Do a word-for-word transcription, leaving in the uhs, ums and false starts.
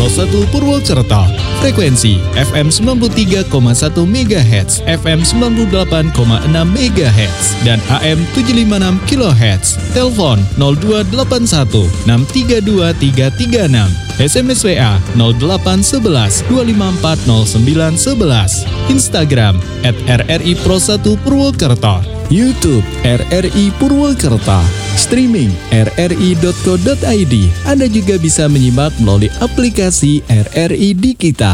Pro satu Purwokerto. Frekuensi F M sembilan puluh tiga koma satu megahertz, F M sembilan puluh delapan koma enam megahertz, dan A M tujuh ratus lima puluh enam kilohertz. Telepon nol dua delapan satu enam tiga dua tiga tiga enam. S M S W A nol delapan satu satu dua lima empat nol sembilan satu satu. Instagram at R R I Pro satu Purwokerto. YouTube R R I Purwokerto. Streaming r r i dot co dot i d. Anda juga bisa menyimak melalui aplikasi R R I Digital.